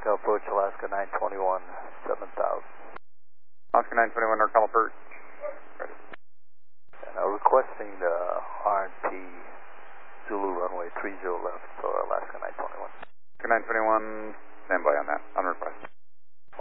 NorCal approach, Alaska 921, 7000. Alaska 921, NorCal approach. Ready. And requesting the RNP Zulu runway 30 left for Alaska 921. Alaska 921, stand by on that, on request.